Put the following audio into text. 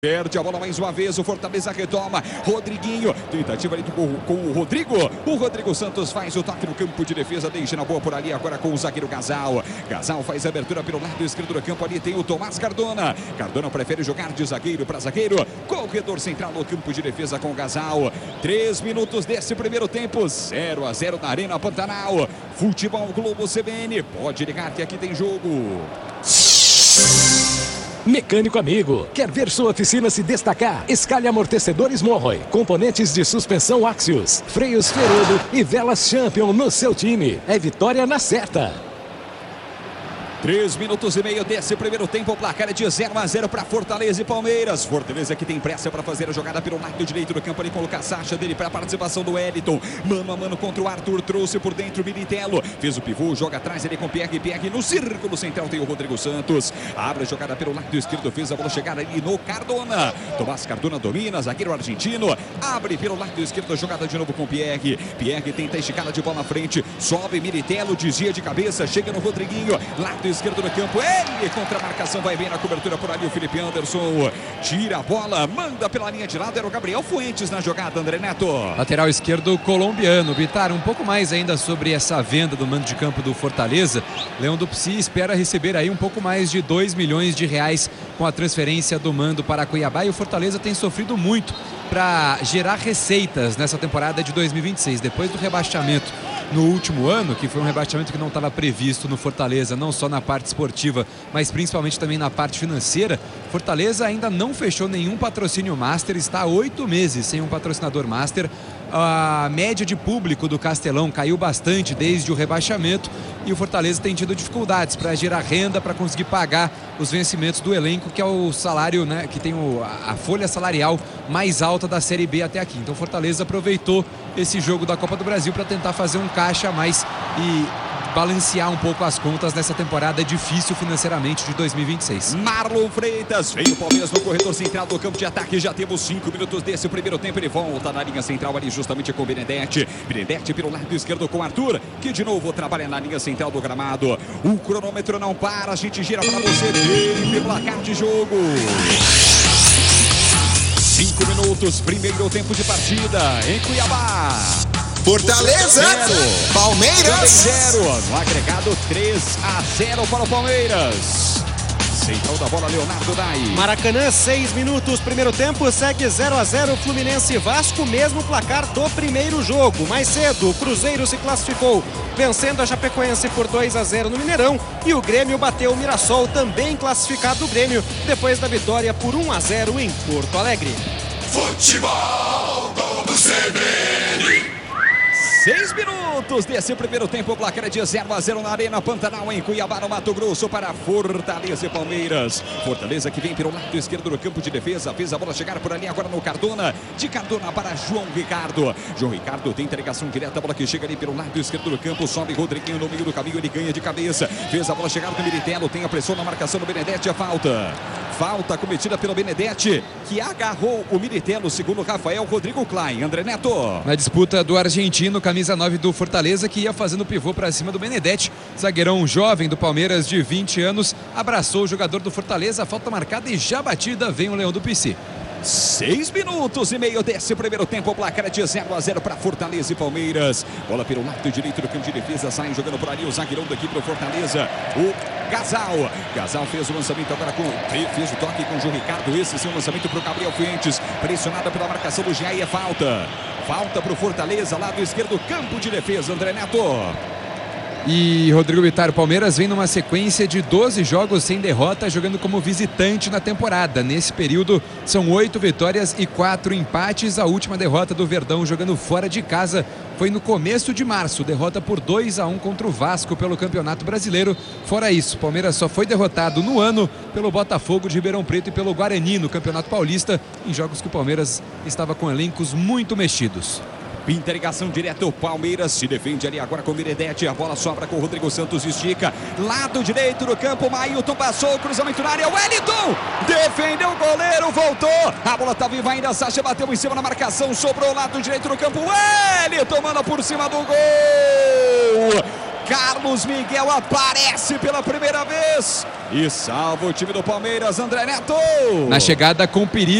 Perde a bola mais uma vez, o Fortaleza retoma. Rodriguinho, tentativa ali com o Rodrigo. O Rodrigo Santos faz o toque no campo de defesa, deixa na boa por ali agora com o zagueiro Gazal. Gazal faz a abertura pelo lado esquerdo do campo, ali tem o Tomás Cardona. Cardona prefere jogar de zagueiro para zagueiro. Corredor central no campo de defesa com o Gazal. 3 minutos desse primeiro tempo, 0-0 na Arena Pantanal. Futebol Globo CBN, pode ligar que aqui tem jogo. Mecânico amigo, quer ver sua oficina se destacar? Escalhe amortecedores Monroy, componentes de suspensão Axios, freios Ferodo e velas Champion no seu time. É vitória na certa. 3 minutos e meio desse primeiro tempo, o placar é de 0-0 para Fortaleza e Palmeiras. Fortaleza que tem pressa para fazer a jogada pelo lado direito do campo ali com o Lucas Sacha, dele para a participação do Wellington. Mano a mano contra o Arthur, trouxe por dentro o Militello. Fez o pivô, joga atrás ele com o Pierre no círculo central tem o Rodrigo Santos. Abre a jogada pelo lado esquerdo, fez a bola chegar ali no Cardona. Tomás Cardona domina, zagueiro argentino. Abre pelo lado esquerdo a jogada de novo com o Pierre. Pierre tenta a esticada de bola na frente. Sobe Militello, desvia de cabeça, chega no Rodriguinho. Lado esquerdo do campo, ele contra a marcação, vai bem na cobertura por ali o Felipe Anderson, tira a bola, manda pela linha de lado, era o Gabriel Fuentes na jogada, André Neto. Lateral esquerdo colombiano. Bitar, um pouco mais ainda sobre essa venda do mando de campo do Fortaleza. Leão do Psi espera receber aí um pouco mais de 2 milhões de reais com a transferência do mando para Cuiabá, e o Fortaleza tem sofrido muito para gerar receitas nessa temporada de 2026, depois do rebaixamento no último ano, que foi um rebaixamento que não estava previsto no Fortaleza, não só na parte esportiva, mas principalmente também na parte financeira. Fortaleza ainda não fechou nenhum patrocínio master, está há 8 meses sem um patrocinador master. A média de público do Castelão caiu bastante desde o rebaixamento e o Fortaleza tem tido dificuldades para gerar renda, para conseguir pagar os vencimentos do elenco, que é o salário, né, que tem a folha salarial mais alta da Série B até aqui. Então o Fortaleza aproveitou esse jogo da Copa do Brasil para tentar fazer um caixa a mais e balancear um pouco as contas nessa temporada difícil financeiramente de 2026. Marlon Freitas, veio o Palmeiras no corredor central do campo de ataque, já temos 5 minutos desse primeiro tempo, ele volta na linha central ali justamente com o Benedetti pelo lado esquerdo com o Arthur, que de novo trabalha na linha central do gramado. O cronômetro não para, a gente gira para você pelo placar de jogo. 5 minutos, primeiro tempo de partida em Cuiabá. Fortaleza, Palmeiras 0, no agregado 3-0 para o Palmeiras. Central da bola, Leonardo Dai. Maracanã, 6 minutos, primeiro tempo, segue 0-0 Fluminense e Vasco, mesmo placar do primeiro jogo. Mais cedo, o Cruzeiro se classificou, vencendo a Chapecoense por 2-0 no Mineirão, e o Grêmio bateu o Mirassol, também classificado o Grêmio, depois da vitória por 1-0 em Porto Alegre. Futebol Globo CBN. 6 minutos desse primeiro tempo, o placar é de 0-0 na Arena Pantanal, em Cuiabá, no Mato Grosso, para Fortaleza e Palmeiras. Fortaleza que vem pelo lado esquerdo do campo de defesa, fez a bola chegar por ali agora no Cardona, de Cardona para João Ricardo. João Ricardo tem ligação direta, a bola que chega ali pelo lado esquerdo do campo, sobe Rodriguinho no meio do caminho, ele ganha de cabeça, fez a bola chegar no Militello, tem a pressão na marcação do Benedetti, a falta cometida pelo Benedetti, que agarrou o Militello, segundo Rafael Rodrigo Klein. André Neto. Na disputa do argentino, camisa 9 do Fortaleza, que ia fazendo pivô para cima do Benedetti, zagueirão jovem do Palmeiras de 20 anos, abraçou o jogador do Fortaleza, a falta marcada e já batida, vem o Leão do Psi. 6 minutos e meio desse primeiro tempo, o placar é de 0-0 para Fortaleza e Palmeiras. Bola pelo lado direito do campo de defesa, sai jogando por ali o zagueirão daqui para o Fortaleza, o Gazal fez o lançamento agora fez o toque com o João Ricardo, esse seu lançamento para o Gabriel Fuentes, pressionada pela marcação do Jair, falta para o Fortaleza, lado esquerdo, campo de defesa, André Neto. E Rodrigo Bitar, o Palmeiras vem numa sequência de 12 jogos sem derrota, jogando como visitante na temporada. Nesse período são 8 vitórias e 4 empates. A última derrota do Verdão jogando fora de casa foi no começo de março, derrota por 2-1 contra o Vasco pelo Campeonato Brasileiro. Fora isso, o Palmeiras só foi derrotado no ano pelo Botafogo de Ribeirão Preto e pelo Guarani no Campeonato Paulista, em jogos que o Palmeiras estava com elencos muito mexidos. Pinta ligação direta, o Palmeiras se defende ali agora com o Benedetti, a bola sobra com o Rodrigo Santos, estica, lado direito do campo, Mailton passou, cruzamento na área, Wellington, defendeu o goleiro, voltou, a bola tá viva ainda, Sacha bateu em cima na marcação, sobrou lado direito do campo, Wellington manda por cima do gol, Carlos Miguel aparece pela primeira vez e salva o time do Palmeiras, André Neto. Na chegada com perigo.